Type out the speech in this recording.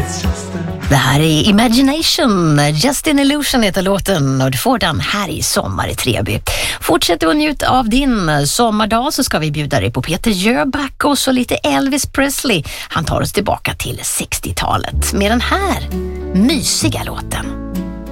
Det här är Imagination, Just an Illusion heter låten och du får den här i Sommar i Treby. Fortsätt att njuta av din sommardag så ska vi bjuda dig på Peter Jöback och så lite Elvis Presley. Han tar oss tillbaka till 60-talet med den här mysiga låten.